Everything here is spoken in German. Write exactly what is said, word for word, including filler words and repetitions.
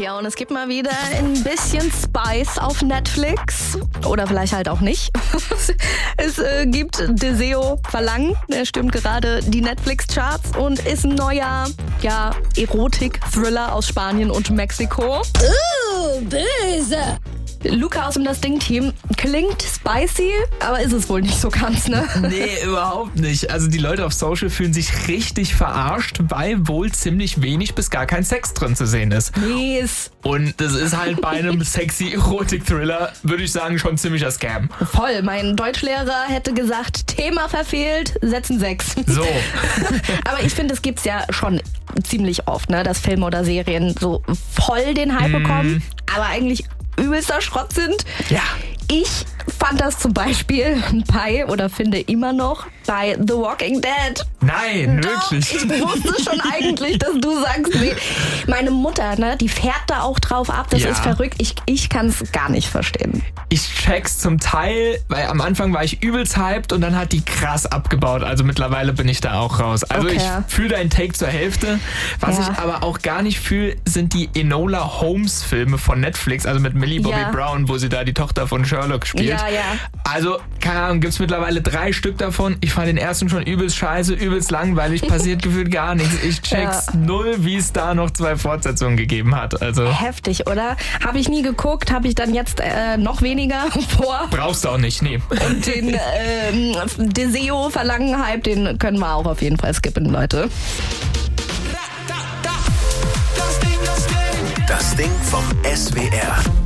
Ja, und es gibt mal wieder ein bisschen Spice auf Netflix. Oder vielleicht halt auch nicht. Es äh, gibt Deseo Verlangen. Der stürmt gerade die Netflix-Charts und ist ein neuer, ja, Erotik-Thriller aus Spanien und Mexiko. Uh, böse. Luca aus dem Das Ding-Team klingt spicy, aber ist es wohl nicht so ganz, ne? Nee, überhaupt nicht. Also die Leute auf Social fühlen sich richtig verarscht, weil wohl ziemlich wenig bis gar kein Sex drin zu sehen ist. Mies. Und das ist halt bei einem sexy Erotik-Thriller, würde ich sagen, schon ziemlicher Scam. Voll. Mein Deutschlehrer hätte gesagt, Thema verfehlt, setzen sechs. So. Aber ich finde, es gibt's ja schon ziemlich oft, ne, dass Filme oder Serien so voll den Hype mm. bekommen, aber eigentlich übelster Schrott sind. Ja. Ich fand das zum Beispiel bei, oder finde immer noch, bei The Walking Dead. Nein, Doch, wirklich. ich wusste schon eigentlich, dass du sagst, nee. Meine Mutter, ne, die fährt da auch drauf ab. Das Ja. ist verrückt. Ich, ich kann es gar nicht verstehen. Ich check's zum Teil, weil am Anfang war ich übelst hyped und dann hat die krass abgebaut. Also mittlerweile bin ich da auch raus. Also Okay. ich fühle deinen Take zur Hälfte. Was Ja. ich aber auch gar nicht fühle, sind die Enola Holmes Filme von Netflix, also mit Millie Bobby Ja. Brown, wo sie da die Tochter von Sherlock spielt. Ja, ja. Also, keine Ahnung, gibt's mittlerweile drei Stück davon. Ich fand den ersten schon übelst scheiße, übelst langweilig, passiert gefühlt gar nichts. Ich check's Ja. null, wie es da noch zwei Fortsetzungen gegeben hat. Also Heftig, oder? Habe ich nie geguckt, habe ich dann jetzt äh, noch weniger vor. brauchst du auch nicht, nee. Und den ähm, Deseo-Verlangen-Hype, den können wir auch auf jeden Fall skippen, Leute. Das Ding vom S W R.